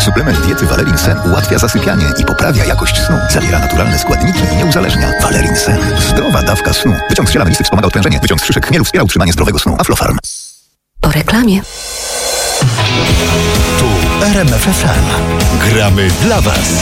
Suplement diety Valerin Sen ułatwia zasypianie i poprawia jakość snu. Zawiera naturalne składniki i nie uzależnia. Valerin Sen. Zdrowa dawka snu. Wyciąg z ziela melisy wspomaga odprężenie. Wyciąg z szyszek chmielu wspiera utrzymanie zdrowego snu. Aflofarm. Po reklamie. Tu RMF FM. Gramy dla Was.